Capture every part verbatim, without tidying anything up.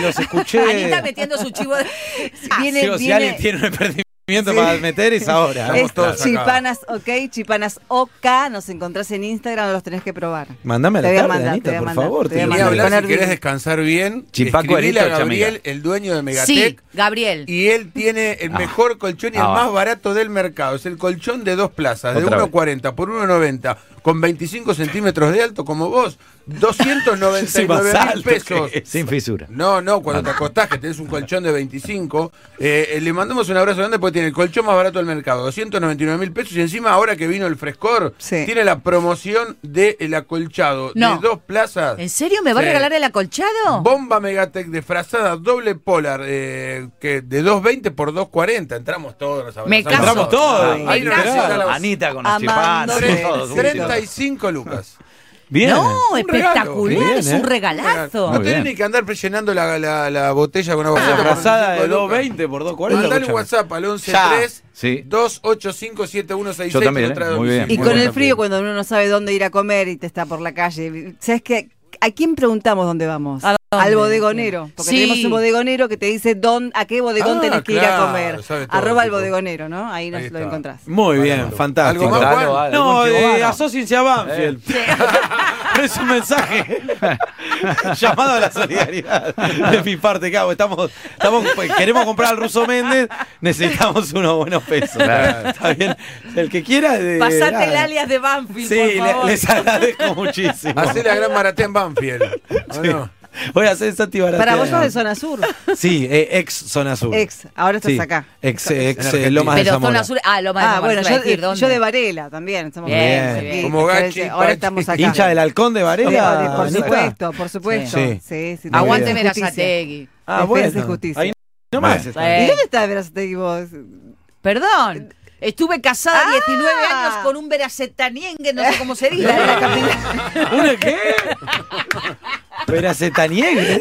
los escuché. Anita metiendo su chivo de... Viene, sí, viene... Si alguien tiene un emprendimiento sí. para meter es ahora. Es Chipanas OK, Chipanas OK, nos encontrás en Instagram, los tenés que probar. Mándame a la tarde, mandar, Anita, por mandar, favor. Te voy a hablar, si querés descansar bien, escribile a Gabriel, el dueño de Megatec. Sí, Gabriel. Y él tiene el mejor ah. colchón y el ah. más barato del mercado. Es el colchón de dos plazas, de uno cuarenta por uno noventa, con veinticinco centímetros de alto, como vos. doscientos noventa y nueve mil pesos. Sin fisura. No, no, cuando ah. te acostás, que tenés un colchón de veinticinco, eh, le mandamos un abrazo grande porque tiene el colchón más barato del mercado, doscientos noventa y nueve mil pesos. Y encima, ahora que vino el frescor, sí. tiene la promoción del acolchado no. de dos plazas. ¿En serio me va sí. a regalar el acolchado? Bomba Megatec de frazada doble polar, eh, que de doscientos veinte por doscientos cuarenta. Entramos todos. Nos me caso. Entramos todos. Ahí no necesita Anita con los chipanas. treinta y cinco lucas. Bien. No, espectacular, bien, es un ¿eh? regalazo. No tenés ni que andar llenando la, la, la botella con agua. Ah, frazada de doscientos veinte por doscientos cuarenta. Mandale un WhatsApp al once tres dos ocho cinco siete uno seis seis. Yo también, ¿eh? Muy bien. Y muy con bien el frío, cuando uno no sabe dónde ir a comer y te está por la calle, ¿sabes qué? ¿A quién preguntamos dónde vamos? ¿A dónde? Al bodegonero. Porque sí. tenemos un bodegonero que te dice dónde, a qué bodegón ah, tenés que claro, ir a comer. Arroba el bodegonero, ¿no? Ahí nos Ahí lo encontrás. Muy bien, claro. fantástico. ¿Algo más, Juan? No, eh, asóciense a Banfield. Eh. Es un mensaje. Llamado a la solidaridad de mi parte, cabo. Estamos, estamos, queremos comprar al Ruso Méndez, necesitamos unos buenos pesos. Claro. ¿Está bien? El que quiera. De, Pasate nada. el alias de Banfield. Sí, por favor. Le, les agradezco muchísimo. Hacé la gran maratón en Banfield. Sí. ¿No? Voy a hacer Santi Baratea. Para vos sos de Zona Sur. Sí, eh, ex Zona Sur. Ex, ahora estás sí. acá. Ex, ex eh, Lomas Pero de Zamora. Zona Sur, ah, Lomas de ah, Zamora. bueno, yo, decir, yo de Varela también. Estamos bien, bien. bien. Como Gachi. Ahora estamos acá. ¿Hincha del Halcón de Varela? Sí, por supuesto, por supuesto. Sí. Sí, sí, aguante Berazategui. Ah, bueno. De justicia. Ahí no más. ¿Y dónde está Berazategui vos? Perdón. Estuve casada ah, diecinueve años con un Berazetaniengue, no sé cómo se dice. La, la capital. ¿Una qué? Berazetaniengue.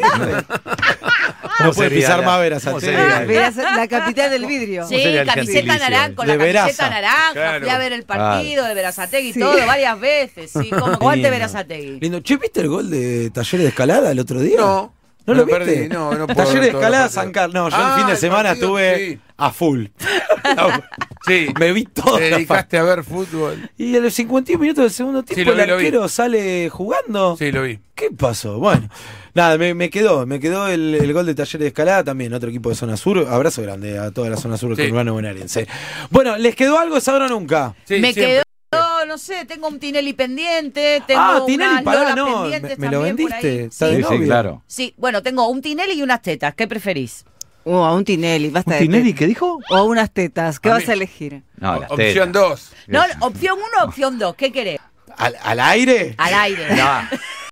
No puede pisar más Berazategui. La capital del vidrio. Sí, camiseta naranja, con la camiseta naranja. Claro. Fui a ver el partido ah. de Berazategui y sí. todo, varias veces. Sí, como guante Berazategui. Lindo. Che, ¿viste el gol de Talleres de Escalada el otro día? No. ¿No me lo viste? Perdí, no, no puedo. Talleres de Escalada, San Carlos. No, yo ah, el fin de semana partido, estuve sí. a full. No, sí. Me vi todo. Te dedicaste a ver fútbol. Y en los cincuenta y un minutos del segundo tiempo sí, vi, el arquero sale jugando. Sí, lo vi. ¿Qué pasó? Bueno, nada, me, me quedó. Me quedó el, el gol de Talleres de Escalada también, otro equipo de Zona Sur. Abrazo grande a toda la Zona Sur del sí. urbano bonaerense. Bueno, ¿les quedó algo? ¿Es ahora o nunca? Sí, me siempre. quedó. No, no sé, tengo un Tinelli pendiente, tengo ah, Tinelli, unas pará, Lola no, pendientes me, me lo vendiste. Sí. Sí, sí, claro. Sí, bueno, tengo un Tinelli y unas tetas, ¿qué preferís? Oh, a un Tinelli, basta ¿Un de Tinelli tetas. ¿Qué dijo? O unas tetas, ¿qué a vas mí. a elegir? No, las opción dos. No, opción uno, opción dos, ¿qué querés? ¿Al, al aire? Al aire. No.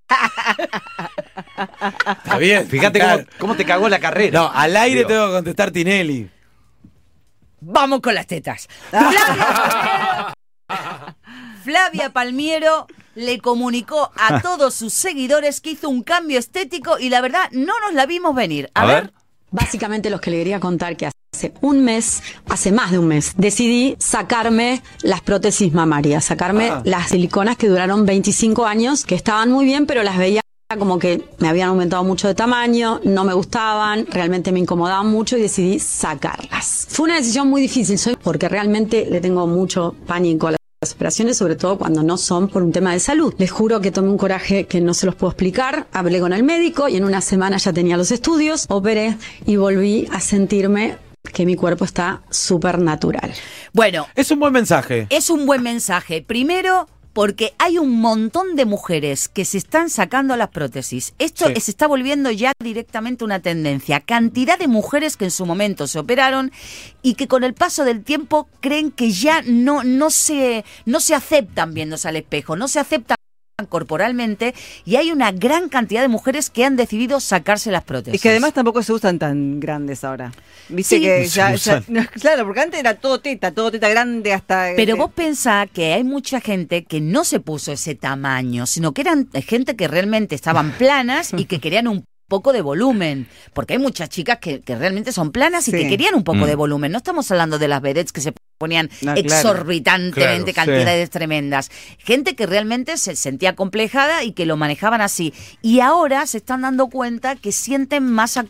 Está bien, fíjate cómo, cómo te cagó la carrera. No, al aire Digo. tengo que contestar Tinelli. Vamos con las tetas. Flavia Palmiero, Flavia Palmiero le comunicó a todos sus seguidores que hizo un cambio estético y la verdad no nos la vimos venir. A, a ver. ver. Básicamente los que le quería contar que hace un mes, hace más de un mes, decidí sacarme las prótesis mamarias, sacarme ah. las siliconas que duraron veinticinco años, que estaban muy bien, pero las veía como que me habían aumentado mucho de tamaño, no me gustaban, realmente me incomodaban mucho y decidí sacarlas. Fue una decisión muy difícil, soy porque realmente le tengo mucho pánico a las operaciones, sobre todo cuando no son por un tema de salud. Les juro que tomé un coraje que no se los puedo explicar. Hablé con el médico y en una semana ya tenía los estudios, operé y volví a sentirme que mi cuerpo está súper natural. Bueno, es un buen mensaje. Es un buen mensaje. Primero, porque hay un montón de mujeres que se están sacando las prótesis. Esto sí. se está volviendo ya directamente una tendencia. Cantidad de mujeres que en su momento se operaron y que con el paso del tiempo creen que ya no, no, se, no se aceptan viéndose al espejo, no se aceptan corporalmente, y hay una gran cantidad de mujeres que han decidido sacarse las prótesis. Y que además tampoco se usan tan grandes ahora. Viste sí, que ya, ya no, claro, porque antes era todo teta, todo teta grande hasta... Pero eh, vos pensás que hay mucha gente que no se puso ese tamaño, sino que eran gente que realmente estaban planas y que querían un poco de volumen, porque hay muchas chicas que, que realmente son planas y sí. que querían un poco mm. de volumen. No estamos hablando de las vedettes que se ponían no, exorbitantemente claro, cantidades sí. tremendas. Gente que realmente se sentía complejada y que lo manejaban así. Y ahora se están dando cuenta que sienten más